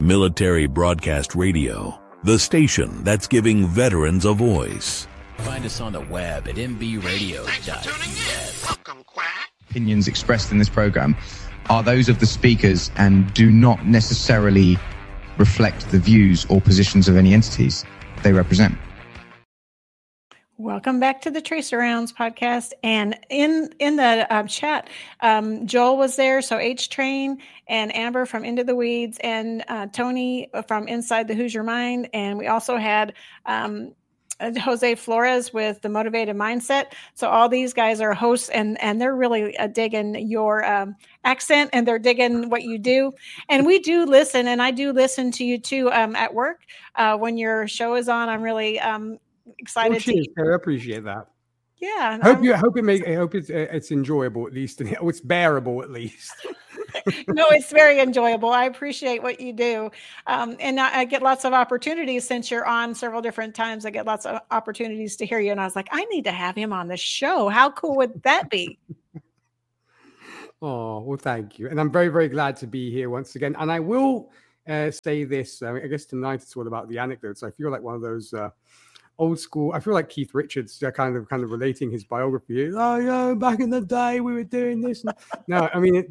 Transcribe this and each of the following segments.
Military Broadcast Radio, the station that's giving veterans a voice. Find us on the web at mbradio.net. Opinions expressed in this program are those of the speakers and do not necessarily reflect the views or positions of any entities they represent. Welcome back to the Tracer Rounds podcast. And in the chat, Joel was there. So H-Train and Amber from Into the Weeds and Tony from Inside the Hoosier Mind. And we also had Jose Flores with the Motivated Mindset. So all these guys are hosts and they're really digging your accent and they're digging what you do. And we do listen, and I do listen to you too at work when your show is on. I'm really excited to I appreciate that. Yeah. I hope it's enjoyable at least, or it's bearable at least. No, it's very enjoyable. I appreciate what you do. And I get lots of opportunities since you're on several different times. I get lots of opportunities to hear you. And I was like, I need to have him on the show. How cool would that be? Oh, well, thank you. And I'm very, very glad to be here once again. And I will say this, I guess tonight it's all about the anecdotes. I feel like one of those old school. I feel like Keith Richards kind of relating his biography. Oh, yeah, back in the day we were doing this. No, I mean,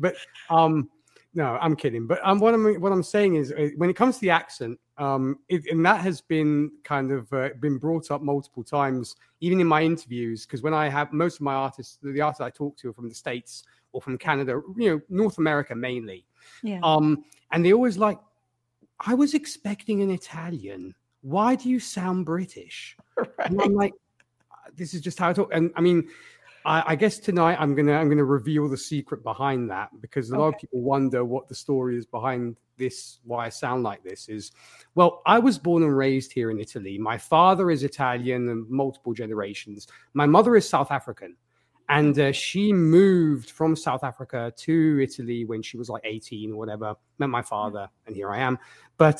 no, I'm kidding. But what I'm saying is, when it comes to the accent, and that has been kind of been brought up multiple times, even in my interviews, because when I have most of my artists, the artists I talk to are from the States or from Canada, North America mainly. Yeah. And they always like, I was expecting an Italian. Why do you sound British? Right. And I'm like, this is just how I talk. And I mean, I guess tonight I'm gonna reveal the secret behind that, because a lot of people wonder what the story is behind this, why I sound like this is. Well, I was born and raised here in Italy. My father is Italian and multiple generations. My mother is South African. And she moved from South Africa to Italy when she was like 18 or whatever. Met my father, and here I am. But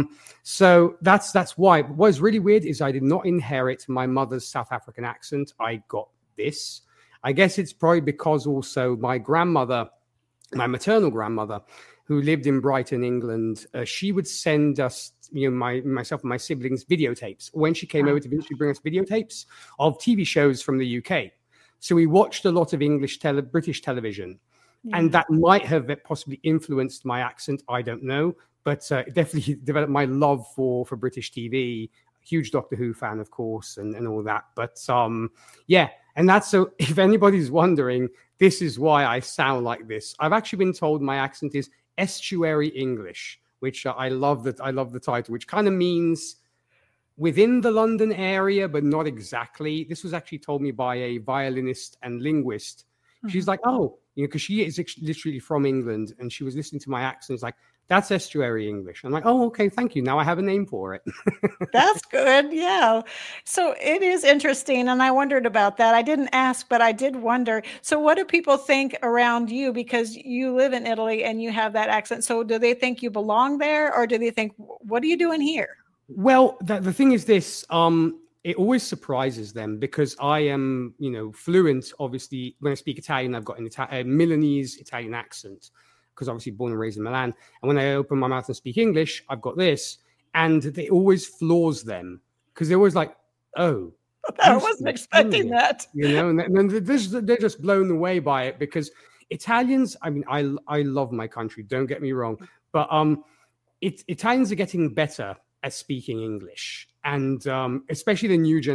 so that's why. What is really weird is I did not inherit my mother's South African accent. I got this. I guess it's probably because also my grandmother, my maternal grandmother, who lived in Brighton, England, she would send us, myself and my siblings, videotapes. When she came over to visit, she'd bring us videotapes of TV shows from the UK. So we watched a lot of British television, and that might have possibly influenced my accent. I don't know, but it definitely developed my love for British TV. Huge Doctor Who fan, of course, and all that. But yeah, and that's so. If anybody's wondering, this is why I sound like this. I've actually been told my accent is estuary English, which I love. I love the title, which kind of means within the London area, but not exactly. This was actually told me by a violinist and linguist. She's like, oh, because she is literally from England, and she was listening to my accent. It's like, that's estuary English. I'm like, oh, okay, thank you. Now I have a name for it. That's good. Yeah. So it is interesting. And I wondered about that. I didn't ask, but I did wonder. So what do people think around you? Because you live in Italy and you have that accent. So do they think you belong there, or do they think, what are you doing here? Well, the thing is this, it always surprises them, because I am, fluent. Obviously, when I speak Italian, I've got a Milanese Italian accent, because obviously born and raised in Milan. And when I open my mouth and speak English, I've got this. And it always floors them, because they're always like, oh. I wasn't expecting that. And they're just blown away by it, because Italians, I mean, I love my country, don't get me wrong. But Italians are getting better at speaking English, and especially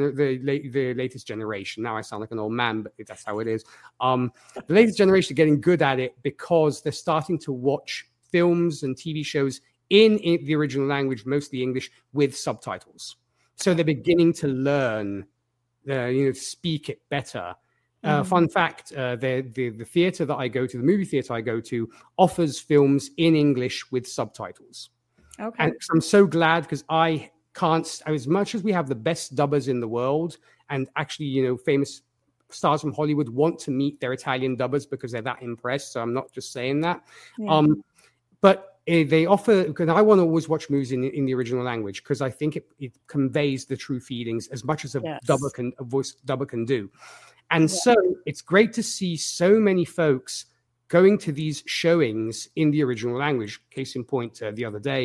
the latest generation. Now I sound like an old man, but that's how it is. The latest generation are getting good at it, because they're starting to watch films and TV shows in the original language, mostly English, with subtitles. So they're beginning to learn, speak it better. Fun fact: the theater that I go to, the movie theater I go to, offers films in English with subtitles. Okay. And I'm so glad, because I can't, as much as we have the best dubbers in the world, and actually, famous stars from Hollywood want to meet their Italian dubbers because they're that impressed. So I'm not just saying that. Yeah. But they offer, because I want to always watch movies in the original language, because I think it conveys the true feelings as much as a voice dubber can do. And so it's great to see so many folks going to these showings in the original language. Case in point, the other day,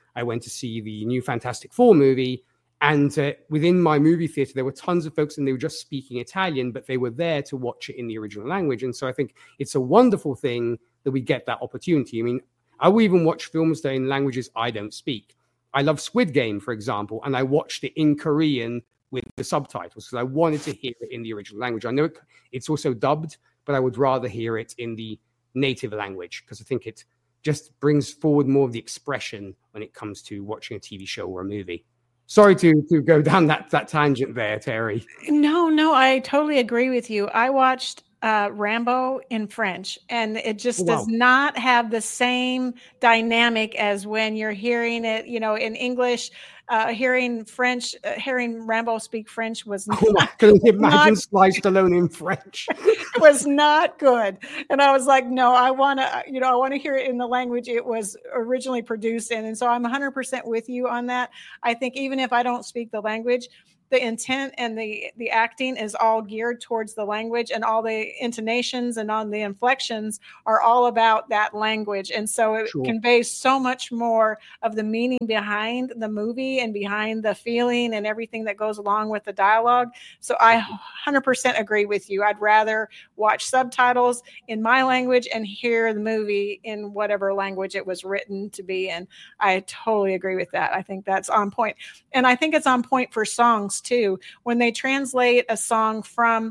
I went to see the new Fantastic Four movie. And within my movie theater, there were tons of folks and they were just speaking Italian, but they were there to watch it in the original language. And so I think it's a wonderful thing that we get that opportunity. I mean, I will even watch films that are in languages I don't speak. I love Squid Game, for example, and I watched it in Korean with the subtitles because I wanted to hear it in the original language. I know it's also dubbed, but I would rather hear it in the native language because I think it just brings forward more of the expression when it comes to watching a TV show or a movie. Sorry to go down that tangent there, Terry. No, I totally agree with you. I watched Rambo in French, and it just does not have the same dynamic as when you're hearing it, in English. Hearing Rambo speak French was imagine Sly Stallone in French. Was not good. And I was like, no, I want to hear it in the language it was originally produced in. And so I'm 100% with you on that. I think even if I don't speak the language, the intent and the acting is all geared towards the language, and all the intonations and on the inflections are all about that language. And so it conveys so much more of the meaning behind the movie and behind the feeling and everything that goes along with the dialogue. So I 100% agree with you. I'd rather watch subtitles in my language and hear the movie in whatever language it was written to be in. I totally agree with that. I think that's on point. And I think it's on point for songs too. When they translate a song from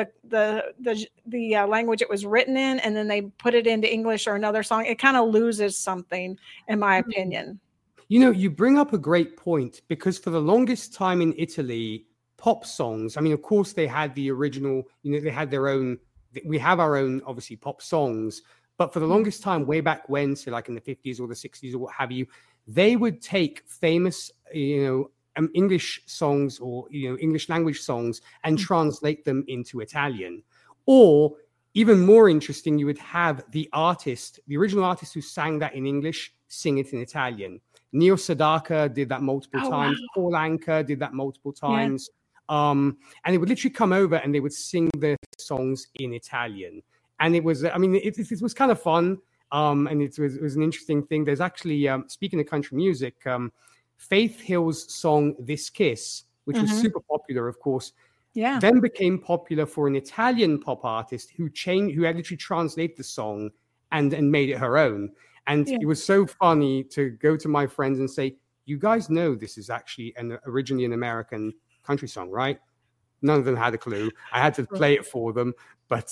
the language it was written in, and then they put it into English or another song, it kind of loses something, in my opinion. You bring up a great point, because for the longest time in Italy, pop songs, I mean, of course, they had the original, they had their own, we have our own, obviously, pop songs, but for the longest time, way back when, so like in the 50s or the 60s or what have you, they would take famous, English songs or English language songs and translate them into Italian. Or even more interesting, you would have the original artist who sang that in English, sing it in Italian. Neil Sedaka did that multiple times. Wow. Paul Anka did that multiple times. Yeah. And they would literally come over and they would sing the songs in Italian. And it was, it was kind of fun. And it was an interesting thing. There's actually, speaking of country music, Faith Hill's song "This Kiss," which was super popular, of course, then became popular for an Italian pop artist who had literally translated the song and made it her own. And it was so funny to go to my friends and say, "You guys know this is actually originally an American country song, right?" None of them had a clue. I had to play it for them, but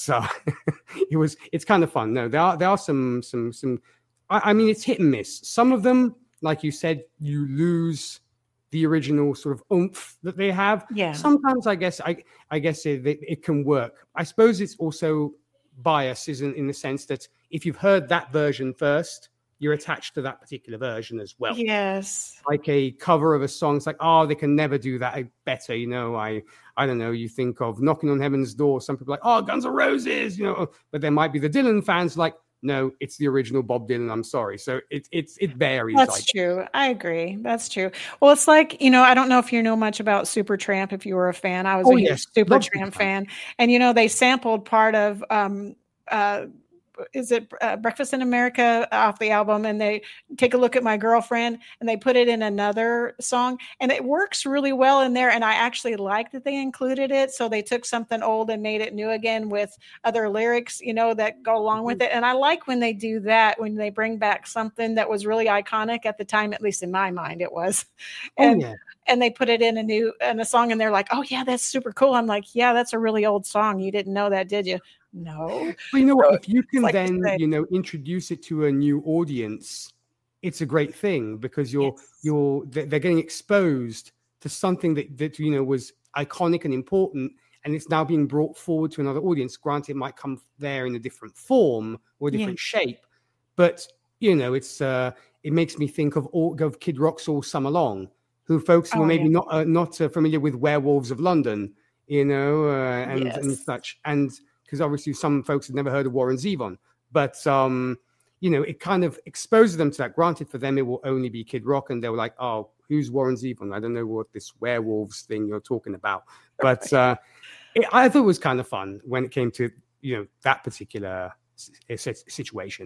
it's kind of fun. No, there are some. I mean, it's hit and miss. Some of them, like you said, you lose the original sort of oomph that they have. Yeah. Sometimes I guess it can work. I suppose it's also bias, isn't in the sense that if you've heard that version first, you're attached to that particular version as well. Yes. Like a cover of a song, it's like, oh, they can never do that better. I don't know. You think of Knocking on Heaven's Door. Some people are like, oh, Guns N' Roses, but there might be the Dylan fans like, no, it's the original Bob Dylan. I'm sorry. So it varies. That's true. I agree. That's true. Well, it's like, I don't know if you know much about Supertramp. If you were a fan, I was a huge Supertramp fan. And, they sampled part of, is it Breakfast in America off the album, and they Take a Look at My Girlfriend, and they put it in another song, and it works really well in there. And I actually like that they included it. So they took something old and made it new again with other lyrics, that go along with it. And I like when they do that, when they bring back something that was really iconic at the time, at least in my mind, it was. And they put it in a song, and they're like, oh yeah, that's super cool. I'm like, yeah, that's a really old song. You didn't know that, did you? No. But what? If you can introduce it to a new audience, it's a great thing, because they're getting exposed to something that was iconic and important, and it's now being brought forward to another audience. Granted, it might come there in a different form or a different shape, but it makes me think of Kid Rock's All Summer Long, who folks who are maybe not familiar with Werewolves of London, and such, and because obviously some folks had never heard of Warren Zevon, but it kind of exposes them to that. Granted, for them it will only be Kid Rock, and they were like, "Oh, who's Warren Zevon? I don't know what this werewolves thing you're talking about." But I thought it was kind of fun when it came to that particular situation.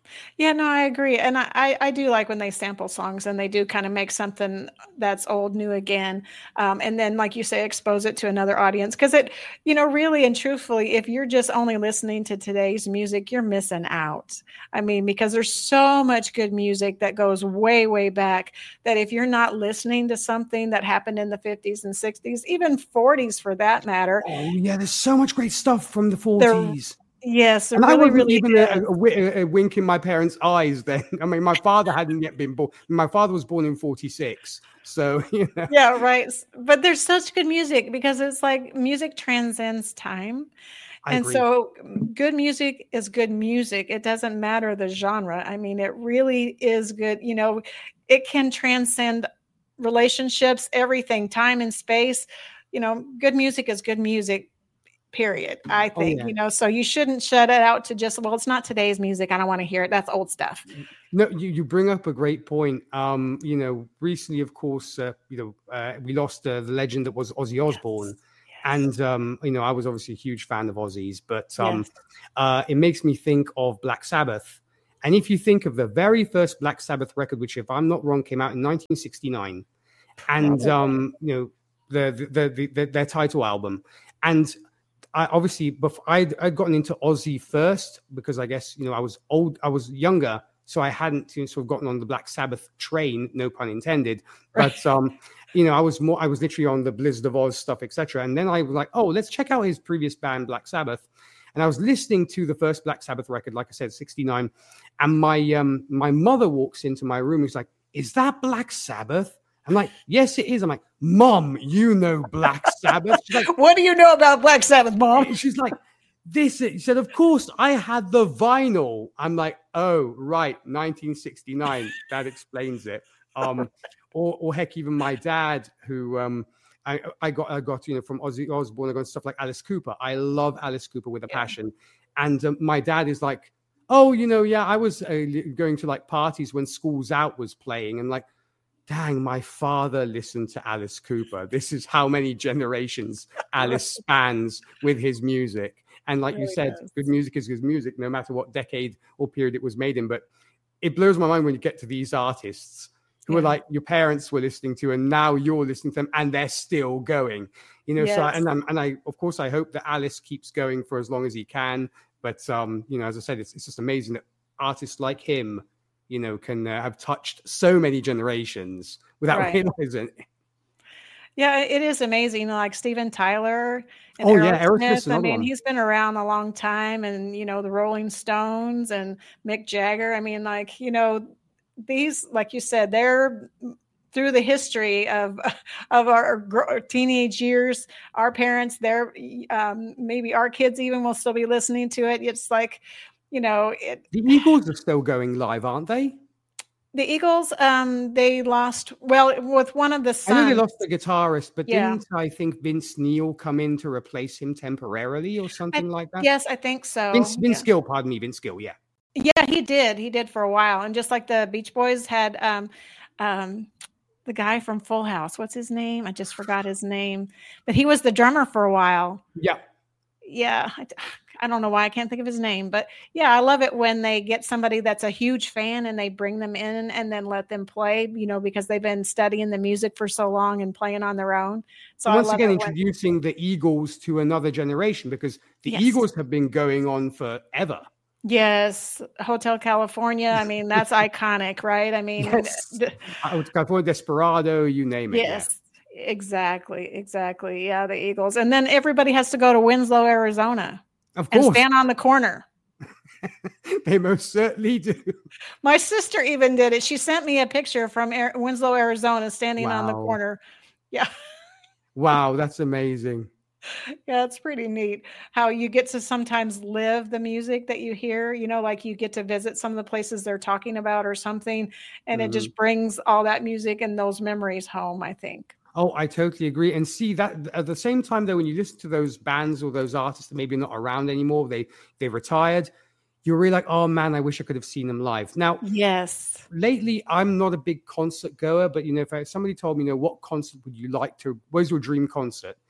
Yeah, no, I agree. And I do like when they sample songs and they do kind of make something that's old new again. And then, like you say, expose it to another audience. Because it, really and truthfully, if you're just only listening to today's music, you're missing out. I mean, because there's so much good music that goes way, way back that if you're not listening to something that happened in the 50s and 60s, even 40s for that matter. Oh, yeah, there's so much great stuff from the 40s. Yes, and really, I wasn't really even good. a wink in my parents' eyes then. I mean, my father hadn't yet been born. My father was born in 46. So, Yeah, right. But there's such good music because it's like music transcends time. I And agree. so good music is good music. It doesn't matter the genre. I mean, it really is good. It can transcend relationships, everything, time and space. Good music is good music. Period. I think, so you shouldn't shut it out to just, well, it's not today's music. I don't want to hear it. That's old stuff. No, you bring up a great point. Recently, of course, we lost the legend that was Ozzy Osbourne. Yes. And, I was obviously a huge fan of Ozzy's, but it makes me think of Black Sabbath. And if you think of the very first Black Sabbath record, which, if I'm not wrong, came out in 1969, and, their title album. And I'd gotten into Ozzy first because I guess, I was younger, so I hadn't sort of gotten on the Black Sabbath train, no pun intended. But, I was literally on the Blizzard of Oz stuff, etc. And then I was like, oh, let's check out his previous band, Black Sabbath. And I was listening to the first Black Sabbath record, like I said, 69. And my mother walks into my room. She's like, is that Black Sabbath? I'm like, yes, it is. I'm like, Mom, you know Black Sabbath. She's like, what do you know about Black Sabbath, Mom? She's like, she said, of course, I had the vinyl. I'm like, oh, right, 1969. That explains it. Or heck, even my dad, who I got from Ozzy Osbourne, I got stuff like Alice Cooper. I love Alice Cooper with a passion. And my dad is like, oh, I was going to like parties when School's Out was playing, and like, dang, my father listened to Alice Cooper. This is how many generations Alice spans with his music. And like you said, good music is good music, no matter what decade or period it was made in. But it blows my mind when you get to these artists who are like your parents were listening to, and now you're listening to them, and they're still going. So I of course I hope that Alice keeps going for as long as he can. But as I said, it's just amazing that artists like him, can have touched so many generations without realizing it. Yeah, it is amazing. Like Steven Tyler and Aerosmith. I mean, he's been around a long time, and the Rolling Stones and Mick Jagger. I mean, like, these, like you said, they're through the history of our teenage years. Our parents, they're maybe our kids even will still be listening to it. It's like, the Eagles are still going live, aren't they? The Eagles, they lost, with one of the sons. I know they lost the guitarist, but didn't I think Vince Neil come in to replace him temporarily or something like that? Yes, I think so. Vince Gill, pardon me, Vince Gill, yeah. Yeah, he did. He did for a while. And just like the Beach Boys had the guy from Full House. What's his name? I just forgot his name. But he was the drummer for a while. Yeah. Yeah. I don't know why I can't think of his name. But yeah, I love it when they get somebody that's a huge fan and they bring them in and then let them play, because they've been studying the music for so long and playing on their own. So once again, introducing the Eagles to another generation, because the Eagles have been going on forever. Yes, Hotel California. I mean, that's iconic, right? I mean, California Desperado, you name it. Yes, exactly. Yeah, the Eagles. And then everybody has to go to Winslow, Arizona. Of course. And stand on the corner. They most certainly do. My sister even did it. She sent me a picture from Winslow, Arizona, standing on the corner. Yeah. Wow, that's amazing. Yeah, it's pretty neat how you get to sometimes live the music that you hear, like you get to visit some of the places they're talking about or something, and it just brings all that music and those memories home, I think. Oh, I totally agree. And see that at the same time, though, when you listen to those bands or those artists that maybe not around anymore, they retired, you're really like, oh man, I wish I could have seen them live. Now, yes, lately I'm not a big concert goer, but if somebody told me, what concert would you like to? Where's your dream concert?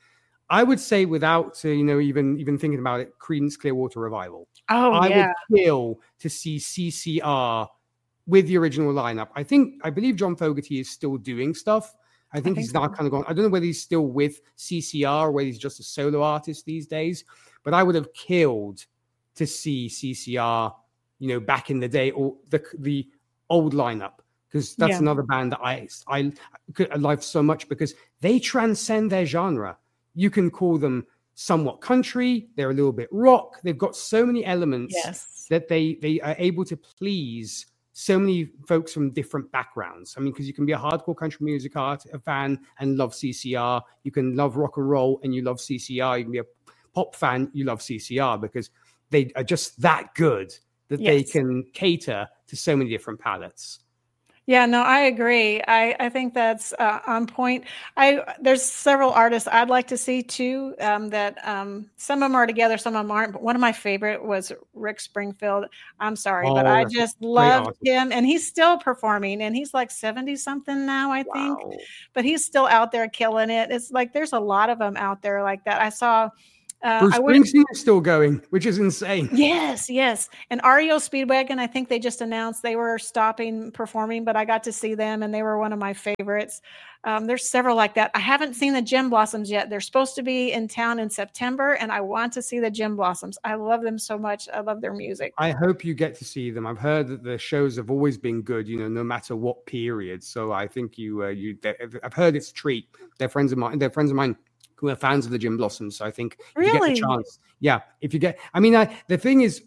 I would say without even thinking about it, Creedence Clearwater Revival. Oh, I yeah. would kill to see CCR with the original lineup. I believe John Fogerty is still doing stuff. I think he's now kind of gone. I don't know whether he's still with CCR or whether he's just a solo artist these days. But I would have killed to see CCR, back in the day, or the old lineup, because that's another band that I love so much because they transcend their genre. You can call them somewhat country. They're a little bit rock. They've got so many elements that they are able to please so many folks from different backgrounds. I mean, because you can be a hardcore country music fan and love CCR. You can love rock and roll and you love CCR. You can be a pop fan, you love CCR because they are just that good that they can cater to so many different palettes. Yeah, no, I agree. I think that's on point. There's several artists I'd like to see too. That some of them are together, some of them aren't. But one of my favorite was Rick Springfield. I'm sorry, but I just loved him, and he's still performing, and he's like 70 something now, I think. Wow. But he's still out there killing it. It's like there's a lot of them out there like that. I saw. Bruce Springsteen is still going, which is insane. Yes. And REO Speedwagon, I think they just announced they were stopping performing, but I got to see them, and they were one of my favorites. There's several like that. I haven't seen the Gem Blossoms yet. They're supposed to be in town in September, and I want to see the Gem Blossoms. I love them so much. I love their music. I hope you get to see them. I've heard that the shows have always been good, no matter what period. So I think I've heard it's a treat. They're friends of mine. Who are fans of the Gem Blossoms. So I think if you get the chance. Yeah. If you get, the thing is,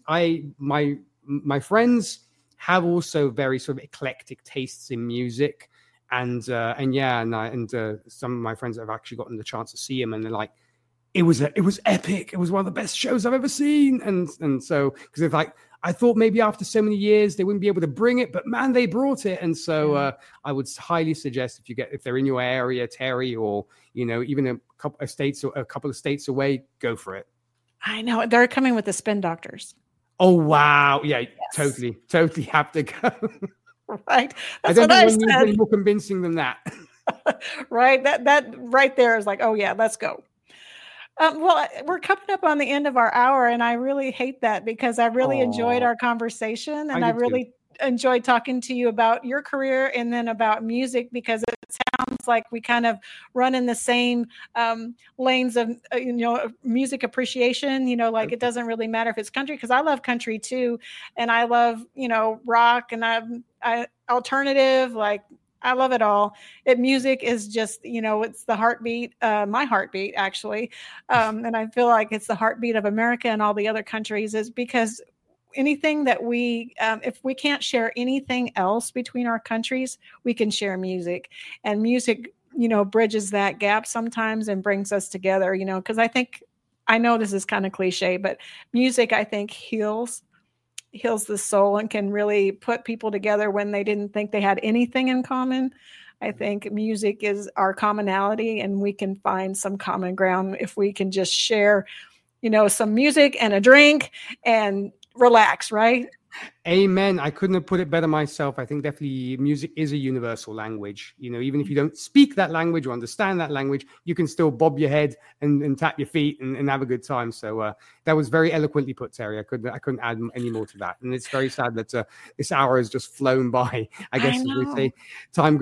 my friends have also very sort of eclectic tastes in music. And some of my friends have actually gotten the chance to see him, and they're like, it was epic. It was one of the best shows I've ever seen. And so, because it's like, I thought maybe after so many years they wouldn't be able to bring it, but man, they brought it. And so I would highly suggest if they're in your area, Terry, or even a couple of states away, go for it. I know they're coming with the Spin Doctors. Oh wow, yeah, yes. Totally have to go. Right, that's I don't think we need any more convincing than that. Right, that right there is like, oh yeah, let's go. Well, we're coming up on the end of our hour, and I really hate that because I really enjoyed our conversation, and I really enjoyed talking to you about your career and then about music, because it sounds like we kind of run in the same lanes of music appreciation. Like it doesn't really matter if it's country, because I love country too, and I love rock and I alternative, like. I love it all. Music is just, it's the heartbeat, my heartbeat actually. And I feel like it's the heartbeat of America and all the other countries, is because anything that if we can't share anything else between our countries, we can share music, and music, bridges that gap sometimes and brings us together, because I know this is kind of cliche, but music, I think, heals the soul and can really put people together when they didn't think they had anything in common. I think music is our commonality, and we can find some common ground if we can just share, some music and a drink and relax, right? Amen. I couldn't have put it better myself. I think definitely music is a universal language. Even if you don't speak that language or understand that language, you can still bob your head and tap your feet and have a good time. So that was very eloquently put, Terry. I couldn't add any more to that. And it's very sad that this hour has just flown by. I guess as we say, time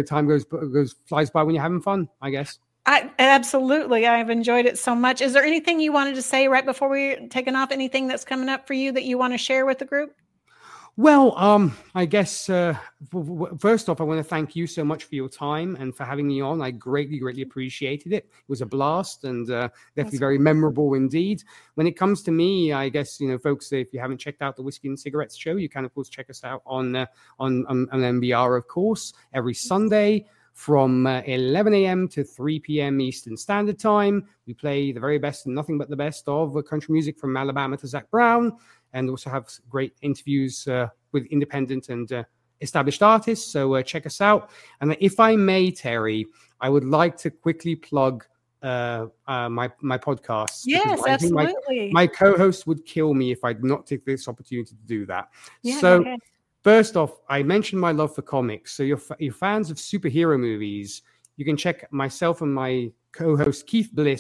flies by when you're having fun, I guess. Absolutely. I've enjoyed it so much. Is there anything you wanted to say right before we're taking off? Anything that's coming up for you that you want to share with the group? Well, I guess first off, I want to thank you so much for your time and for having me on. I greatly, greatly appreciated it. It was a blast and definitely very memorable indeed. When it comes to me, I guess, folks, if you haven't checked out the Whiskey and Cigarettes show, you can, of course, check us out on MBR, of course, every Sunday from 11 a.m. to 3 p.m. Eastern Standard Time. We play the very best and nothing but the best of country music from Alabama to Zac Brown, and also have great interviews with independent and established artists. So check us out. And if I may, Terry, I would like to quickly plug my podcast. Yes, absolutely. My co-host would kill me if I did not take this opportunity to do that. Yeah, so. Okay. First off, I mentioned my love for comics. So you're fans of superhero movies, you can check myself and my co-host Keith Bliss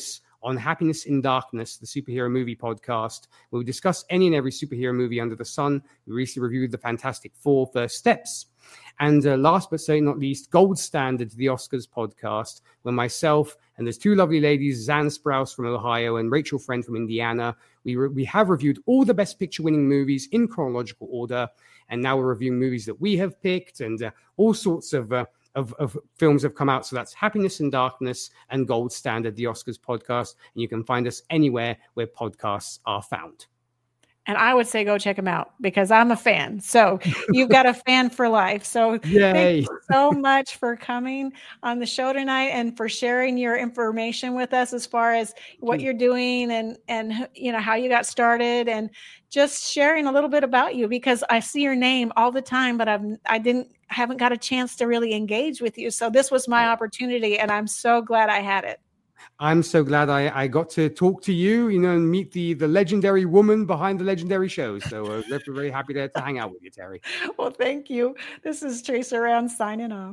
on Happiness in Darkness, the superhero movie podcast, where we discuss any and every superhero movie under the sun. We recently reviewed the Fantastic Four: First Steps. And last but certainly not least, Gold Standard, the Oscars podcast, where myself and there's two lovely ladies, Zan Sprouse from Ohio and Rachel Friend from Indiana, we have reviewed all the Best Picture-winning movies in chronological order, and now we're reviewing movies that we have picked, and all sorts of films have come out. So that's Happiness in Darkness and Gold Standard, the Oscars podcast, and you can find us anywhere where podcasts are found. And I would say go check them out because I'm a fan. So you've got a fan for life. So Thank you so much for coming on the show tonight and for sharing your information with us as far as what you're doing and you know how you got started and just sharing a little bit about you, because I see your name all the time, but I haven't got a chance to really engage with you. So this was my opportunity, and I'm so glad I had it. I'm so glad I got to talk to you, and meet the legendary woman behind the legendary shows. So we're very happy to hang out with you, Terry. Well, thank you. This is Teresa Round signing off.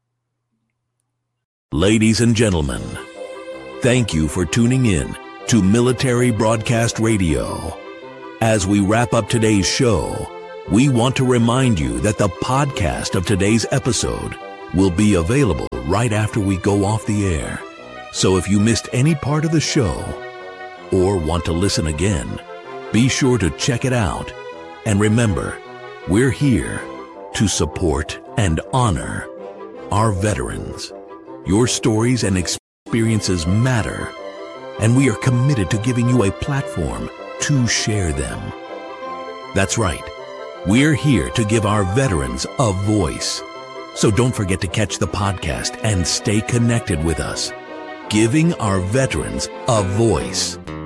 Ladies and gentlemen, thank you for tuning in to Military Broadcast Radio. As we wrap up today's show, we want to remind you that the podcast of today's episode will be available right after we go off the air. So if you missed any part of the show or want to listen again, be sure to check it out. And remember, we're here to support and honor our veterans. Your stories and experiences matter, and we are committed to giving you a platform to share them. That's right. We're here to give our veterans a voice. So don't forget to catch the podcast and stay connected with us. Giving our veterans a voice.